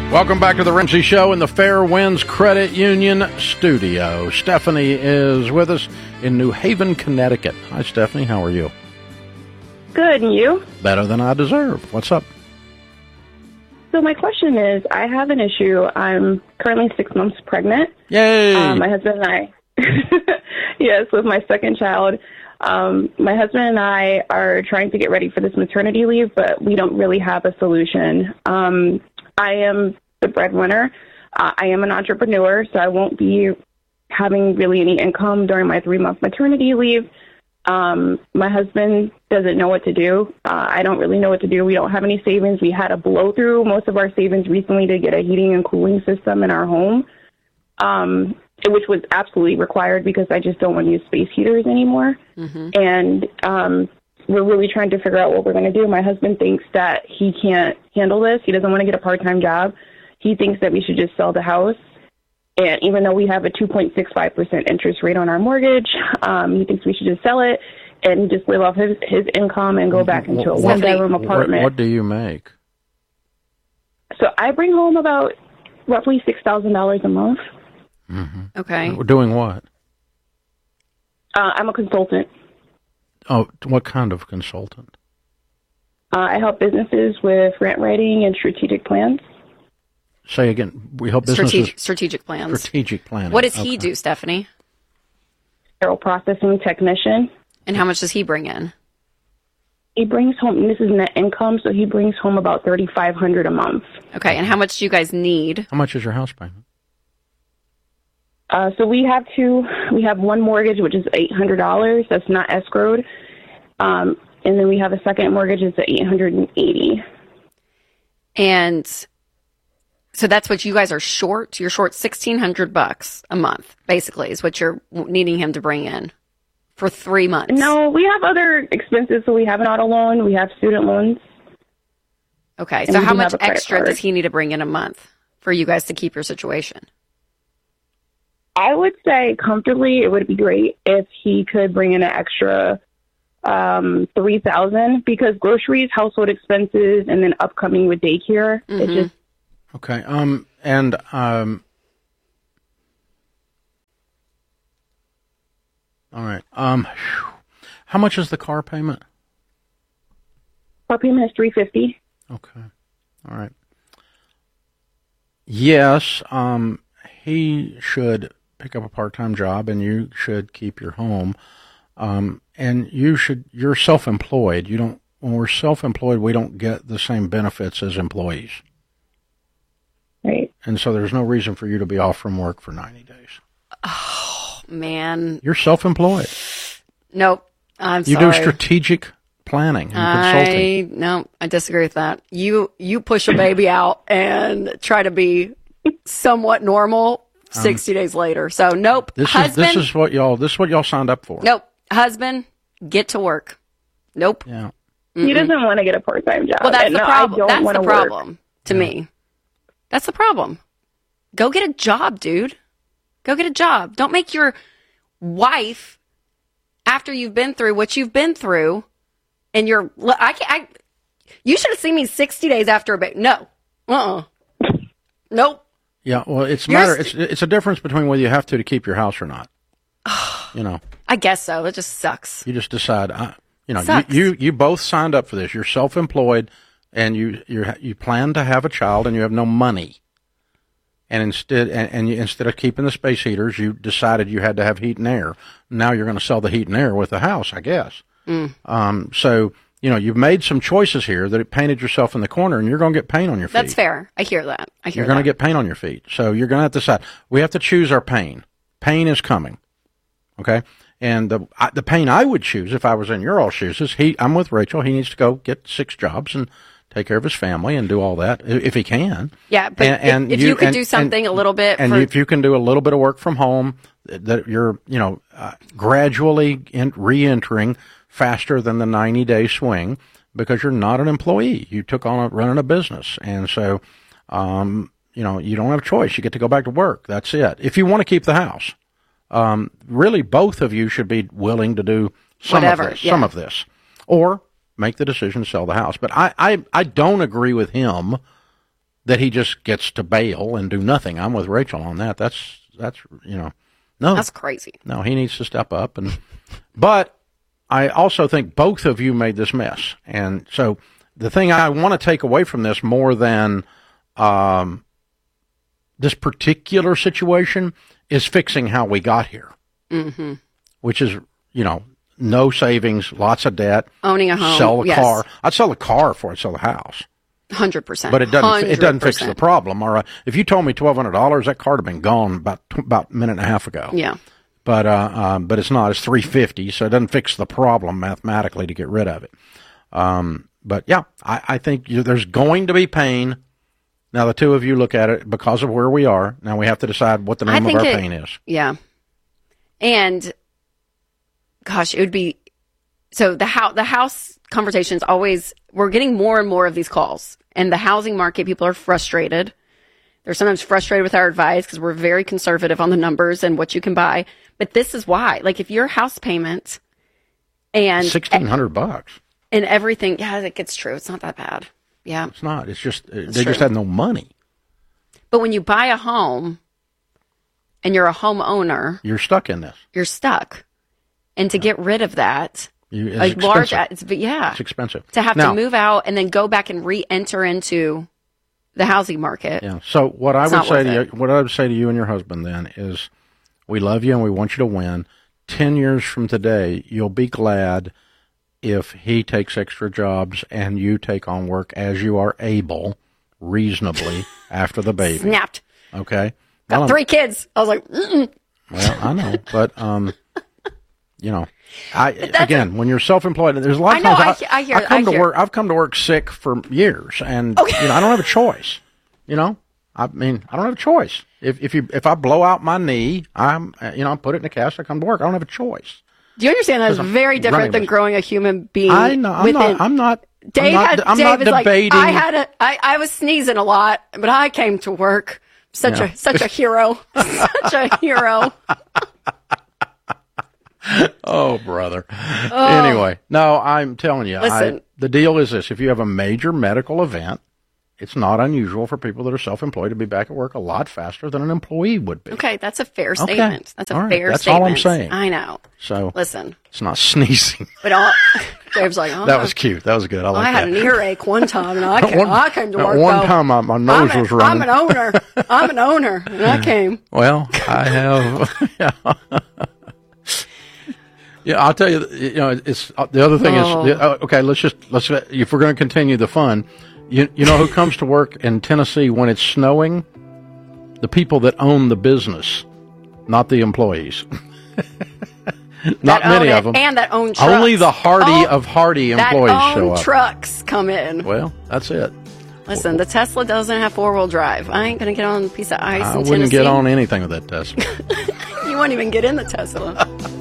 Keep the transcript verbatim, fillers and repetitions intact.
Welcome back to the Ramsey Show in the Fair Winds Credit Union studio. Stephanie is with us in New Haven, Connecticut. Hi, Stephanie. How are you? Good, and you? Better than I deserve. What's up? So my question is, I have an issue. I'm currently six months pregnant. Yay! Um, my husband and I, yes, with my second child. Um, my husband and I are trying to get ready for this maternity leave, but we don't really have a solution. Um, I am the breadwinner. Uh, I am an entrepreneur, so I won't be having really any income during my three-month maternity leave. Um, my husband doesn't know what to do. Uh, I don't really know what to do. We don't have any savings. We had a blow through most of our savings recently to get a heating and cooling system in our home, um, which was absolutely required because I just don't want to use space heaters anymore. Mm-hmm. And um, we're really trying to figure out what we're going to do. My husband thinks that he can't handle this. He doesn't want to get a part-time job. He thinks that we should just sell the house. And even though we have a two point six five percent interest rate on our mortgage, um, he thinks we should just sell it and just live off his, his income and go back into a one-bedroom apartment. What, what do you make? So I bring home about roughly six thousand dollars a month. Mm-hmm. Okay. Doing what? Uh, I'm a consultant. Oh, what kind of consultant? Uh, I help businesses with grant writing and strategic plans. Say again. We help businesses. Strategic, strategic plans. Strategic planning. What does he okay. do, Stephanie? Sterile processing technician. And how much does he bring in? He brings home, and this is net income, so he brings home about thirty-five hundred dollars a month. Okay, and how much do you guys need? How much is your house payment? Uh, so we have two, we have one mortgage, which is eight hundred dollars. That's not escrowed. Um, and then we have a second mortgage, it's eight hundred eighty dollars. And so that's what you guys are short. You're short sixteen hundred bucks a month, basically, is what you're needing him to bring in for three months. No, we have other expenses. So we have an auto loan. We have student loans. Okay. So how much extra does he need to bring in a month for you guys to keep your situation? I would say comfortably it would be great if he could bring in an extra um, three thousand dollars because groceries, household expenses, and then upcoming with daycare. Mm-hmm. It just Okay. Um. And um. All right. Um. Whew. How much is the car payment? Car payment is three fifty. Okay. All right. Yes. Um. He should pick up a part-time job, and you should keep your home. Um. And you should. You're self-employed. You don't. When we're self-employed, we don't get the same benefits as employees. Right. And so there's no reason for you to be off from work for ninety days. Oh, man. You're self-employed. Nope. I'm you sorry. You do strategic planning and consulting. I, no, I disagree with that. You you push a baby out and try to be somewhat normal sixty um, days later. So, nope. This husband, is this is what y'all this is what y'all signed up for. Nope. Husband, get to work. Nope. Yeah. Mm-mm. He doesn't want to get a part-time job. Well, that's the no, problem. That's the problem work. to yeah. me. That's the problem. Go get a job, dude. Go get a job. Don't make your wife, after you've been through what you've been through, and you're, I, I, you should have seen me sixty days after a baby. No. Uh-uh. Nope. Yeah, well, it's a matter, it's, it's a difference between whether you have to to keep your house or not. You know. I guess so. It just sucks. You just decide, I, you know, you, you, you both signed up for this. You're self-employed. And you you you plan to have a child, and you have no money, and instead and, and you, instead of keeping the space heaters, you decided you had to have heat and air. Now you're going to sell the heat and air with the house, I guess. Mm. Um, so you know you've made some choices here that it painted yourself in the corner, and you're going to get pain on your feet. That's fair. I hear that. I hear you're going to get pain on your feet. So you're going to have to decide. We have to choose our pain. Pain is coming, okay. And the I, the pain I would choose if I was in your all shoes is he. I'm with Rachel. He needs to go get six jobs and take care of his family and do all that if he can. Yeah, but and, and if, if you, you could and, do something and, a little bit, and for... if you can do a little bit of work from home, that you're you know uh, gradually in, re-entering faster than the ninety day swing because you're not an employee. You took on a, running a business, and so um, you know you don't have a choice. You get to go back to work. That's it. If you want to keep the house, um, really both of you should be willing to do some Whatever, of this, yeah. some of this, or make the decision to sell the house. But I, I, I don't agree with him that he just gets to bail and do nothing. I'm with Rachel on that. That's, that's, you know, no. That's crazy. No, he needs to step up. And, but I also think both of you made this mess. And so the thing I want to take away from this more than, um, this particular situation is fixing how we got here, mm-hmm. which is, you know, no savings, lots of debt, owning a home, sell a yes. car. I'd sell the car before I'd sell the house. Hundred percent, but it doesn't. one hundred percent. It doesn't fix the problem. All right, if you told me twelve hundred dollars, that car would have been gone about about a minute and a half ago. Yeah, but uh, um, but it's not. It's three fifty, so it doesn't fix the problem mathematically to get rid of it. Um, but yeah, I, I think you, there's going to be pain. Now the two of you look at it because of where we are. Now we have to decide what the name of our it, pain is. Yeah, and gosh, it would be so the house. The house conversations always. We're getting more and more of these calls, and the housing market. People are frustrated. They're sometimes frustrated with our advice because we're very conservative on the numbers and what you can buy. But this is why. Like if your house payment and sixteen hundred bucks and everything, yeah, it gets true. It's not that bad. Yeah, it's not. It's just it's they true. just had no money. But when you buy a home and you're a homeowner, you're stuck in this. You're stuck, and to get rid of that, you, it's like expensive. large, it's yeah, it's expensive to have now, to move out and then go back and re-enter into the housing market. Yeah. So what I it's would say to it. you, what I would say to you and your husband then is, we love you and we want you to win. Ten years from today, you'll be glad if he takes extra jobs and you take on work as you are able, reasonably, after the baby. Snapped. Okay. Got well, three kids. I was like, mm-mm. Well, I know, but um, you know, I again, when you're self-employed, there's a lot of I know, times I, I hear. I come I to hear. work. I've come to work sick for years, and okay. you know, I don't have a choice. You know, I mean, I don't have a choice. If if you if I blow out my knee, I'm you know I put it in a cast. I come to work. I don't have a choice. Do you understand that is very different than growing a human being? I know. I'm within, not. I'm not. Dave I'm not, had. I'm Dave not is debating. like, I had a. I, I was sneezing a lot, but I came to work. Such yeah. a such a hero. Such a hero. Oh, brother. Oh. Anyway, no, I'm telling you. Listen. I, the deal is this: if you have a major medical event, it's not unusual for people that are self-employed to be back at work a lot faster than an employee would be. Okay, that's a fair okay. statement. That's a all right. fair that's statement. That's all I'm saying. I know. So listen, it's not sneezing. But all, Dave's like, oh, that was cute. That was good. I like I that. had an earache one time, and I came, one, I came to work. One though. time, my, my nose I'm was a, running. I'm an owner. I'm an owner, and I came. Well, I have. Yeah. Yeah, I'll tell you. You know, it's uh, the other thing oh. is uh, okay. Let's just let's if we're going to continue the fun. You you know who comes to work in Tennessee when it's snowing? The people that own the business, not the employees. Not many of them, and that own trucks. Only the hardy oh, of hardy employees that show own up. Trucks come in. Well, that's it. Listen, the Tesla doesn't have four wheel drive. I ain't gonna get on a piece of ice. I in wouldn't Tennessee. get on anything with that Tesla. You won't even get in the Tesla.